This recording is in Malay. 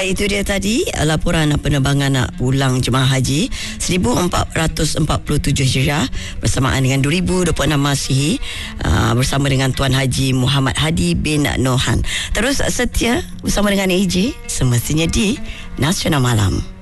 Baik, itu dia tadi laporan penerbangan pulang jemaah haji 1447 Hijriah bersamaan dengan 2026 Masihi, bersama dengan Tuan Haji Muhammad Hadi bin Nohan. Terus setia bersama dengan AJ semestinya di Nasional Malam.